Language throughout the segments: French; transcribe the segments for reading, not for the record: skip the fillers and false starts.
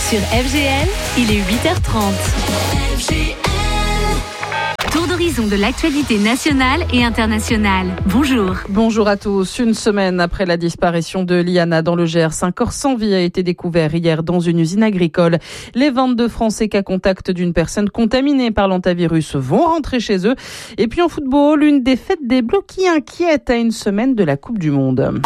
Sur FGL, il est 8h30. Tour d'horizon de l'actualité nationale et internationale. Bonjour. Bonjour à tous. Une semaine après la disparition de Liana dans le Gers, un corps sans vie a été découvert hier dans une usine agricole. Les 22 Français cas contact d'une personne contaminée par l'hantavirus vont rentrer chez eux. Et puis en football, une défaite des Bleus qui inquiète à une semaine de la Coupe du Monde.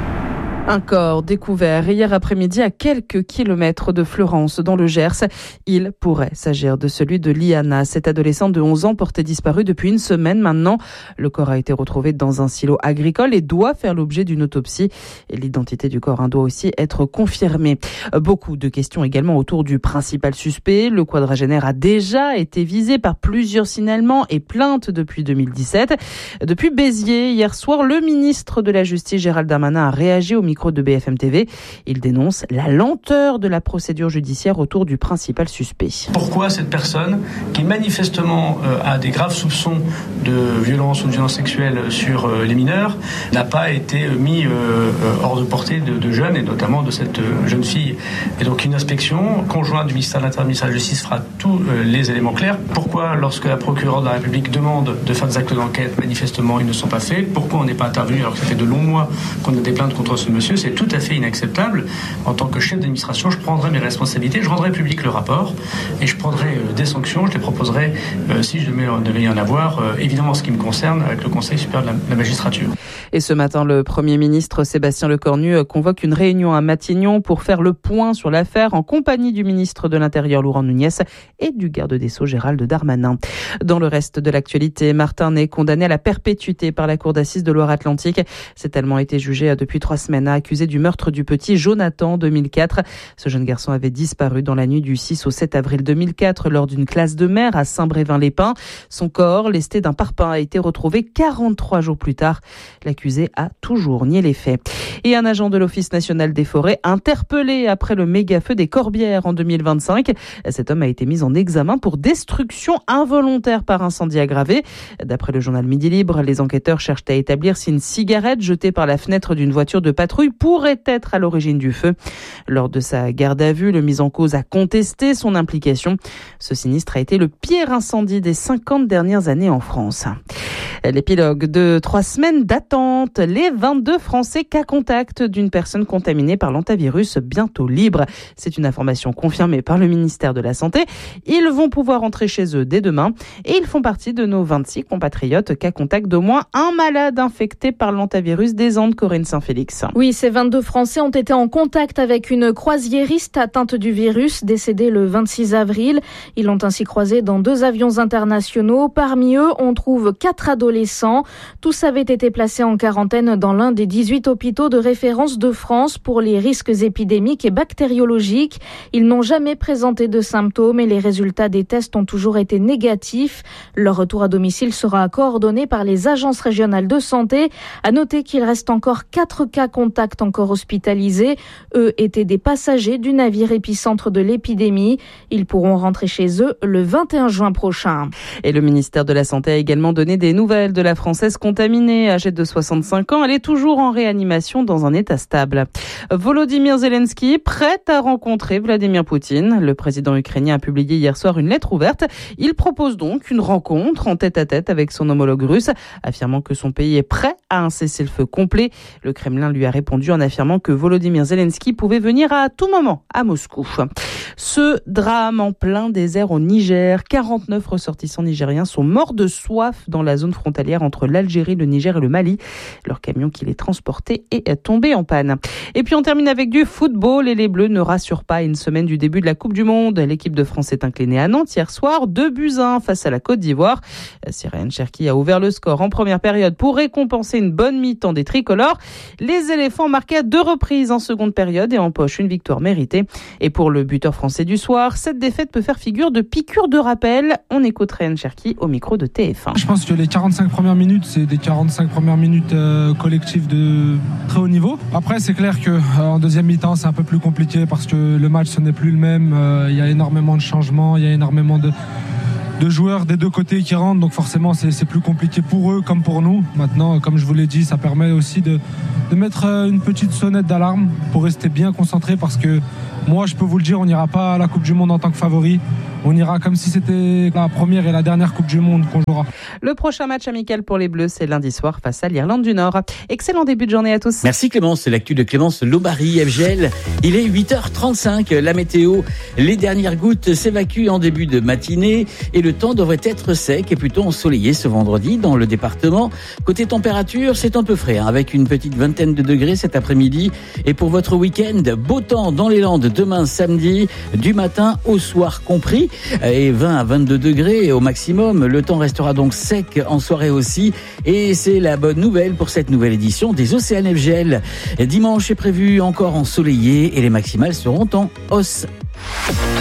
Un corps découvert hier après-midi à quelques kilomètres de Fleurance, dans le Gers. Il pourrait s'agir de celui de Liana, cette adolescente de 11 ans portée disparue depuis une semaine maintenant. Le corps a été retrouvé dans un silo agricole et doit faire l'objet d'une autopsie. Et l'identité du corps doit aussi être confirmée. Beaucoup de questions également autour du principal suspect. Le quadragénaire a déjà été visé par plusieurs signalements et plaintes depuis 2017. Depuis Béziers, hier soir, le ministre de la Justice, Gérald Darmanin, a réagi au micro de BFM TV. Il dénonce la lenteur de la procédure judiciaire autour du principal suspect. Pourquoi cette personne, qui manifestement a des graves soupçons de violence ou de violence sexuelle sur les mineurs, n'a pas été mis hors de portée de jeunes, et notamment de cette jeune fille. Et donc une inspection conjointe du ministère de l'Intérieur et du ministère de la Justice fera tous les éléments clairs. Pourquoi, lorsque la procureure de la République demande de faire des actes d'enquête, manifestement ils ne sont pas faits? Pourquoi on n'est pas intervenu alors que ça fait de longs mois qu'on a des plaintes contre ce monsieur? C'est tout à fait inacceptable. En tant que chef d'administration, je prendrai mes responsabilités, je rendrai public le rapport et je prendrai des sanctions. Je les proposerai, si je devais y en avoir, évidemment en ce qui me concerne, avec le Conseil supérieur de la magistrature. Et ce matin, le Premier ministre Sébastien Lecornu convoque une réunion à Matignon pour faire le point sur l'affaire en compagnie du ministre de l'Intérieur Laurent Nunez et du garde des Sceaux Gérald Darmanin. Dans le reste de l'actualité, Martin est condamné à la perpétuité par la cour d'assises de Loire-Atlantique. Cet Allemand a été jugé depuis 3 semaines, accusé du meurtre du petit Jonathan en 2004. Ce jeune garçon avait disparu dans la nuit du 6 au 7 avril 2004 lors d'une classe de mer à Saint-Brévin-les-Pins. Son corps, lesté d'un parpaing, a été retrouvé 43 jours plus tard. L'accusé a toujours nié les faits. Et un agent de l'Office national des forêts interpellé après le méga-feu des Corbières en 2025. Cet homme a été mis en examen pour destruction involontaire par incendie aggravé. D'après le journal Midi Libre, les enquêteurs cherchent à établir si une cigarette jetée par la fenêtre d'une voiture de patrouille pourrait être à l'origine du feu. Lors de sa garde à vue, le mis en cause a contesté son implication. Ce sinistre a été le pire incendie des 50 dernières années en France. L'épilogue de 3 semaines d'attente. Les 22 Français cas contact d'une personne contaminée par l'hantavirus bientôt libres. C'est une information confirmée par le ministère de la Santé. Ils vont pouvoir rentrer chez eux dès demain et ils font partie de nos 26 compatriotes cas contact d'au moins un malade infecté par l'hantavirus des Andes. Corinne Saint-Félix. Oui, ces 22 Français ont été en contact avec une croisiériste atteinte du virus, décédée le 26 avril. Ils l'ont ainsi croisée dans 2 avions internationaux. Parmi eux, on trouve 4 adolescents. Tous avaient été placés en quarantaine dans l'un des 18 hôpitaux de référence de France pour les risques épidémiques et bactériologiques. Ils n'ont jamais présenté de symptômes et les résultats des tests ont toujours été négatifs. Leur retour à domicile sera coordonné par les agences régionales de santé. À noter qu'il reste encore 4 cas contacts encore hospitalisés. Eux étaient des passagers du navire épicentre de l'épidémie. Ils pourront rentrer chez eux le 21 juin prochain. Et le ministère de la Santé a également donné des nouvelles de la Française contaminée, âgée de 65 ans. Elle est toujours en réanimation dans un état stable. Volodymyr Zelensky, prêt à rencontrer Vladimir Poutine. Le président ukrainien a publié hier soir une lettre ouverte. Il propose donc une rencontre en tête-à-tête avec son homologue russe, affirmant que son pays est prêt à un cessez-le-feu complet. Le Kremlin lui a répondu en affirmant que Volodymyr Zelensky pouvait venir à tout moment à Moscou. Ce drame en plein désert au Niger. 49 ressortissants nigériens sont morts de soif dans la zone frontalière entre l'Algérie, le Niger et le Mali. Leur camion qui les transportait est tombé en panne. Et puis on termine avec du football et les Bleus ne rassurent pas une semaine du début de la Coupe du Monde. L'équipe de France est inclinée à Nantes hier soir, 2-1 face à la Côte d'Ivoire. Sirène Cherki a ouvert le score en première période pour récompenser une bonne mi-temps des tricolores. Les éléphants marquaient à 2 reprises en seconde période et empochent une victoire méritée. Et pour le buteur français du soir, cette défaite peut faire figure de piqûre de rappel. On écoute Ryan Cherki au micro de TF1. Je pense que les 45 premières minutes, c'est des 45 premières minutes collectives de très haut niveau. Après, c'est clair qu'en deuxième mi-temps, c'est un peu plus compliqué parce que le match, ce n'est plus le même. Il y a énormément de changements, il y a énormément de joueurs des deux côtés qui rentrent, donc forcément c'est plus compliqué pour eux comme pour nous. Maintenant, comme je vous l'ai dit, ça permet aussi de mettre une petite sonnette d'alarme pour rester bien concentré, parce que moi je peux vous le dire, on n'ira pas à la Coupe du Monde en tant que favori. On ira comme si c'était la première et la dernière Coupe du Monde qu'on jouera. Le prochain match amical pour les Bleus, c'est lundi soir face à l'Irlande du Nord. Excellent début de journée à tous. Merci Clémence, c'est l'actu de Clémence Lobary, FGL. Il est 8h35, la météo. Les dernières gouttes s'évacuent en début de matinée et le temps devrait être sec et plutôt ensoleillé ce vendredi dans le département. Côté température, c'est un peu frais, avec une petite vingtaine de degrés cet après-midi. Et pour votre week-end, beau temps dans les Landes demain samedi, du matin au soir compris. Et 20 à 22 degrés au maximum. Le temps restera donc sec en soirée aussi. Et c'est la bonne nouvelle pour cette nouvelle édition des Océanes FGL. Dimanche est prévu encore ensoleillé et les maximales seront en hausse.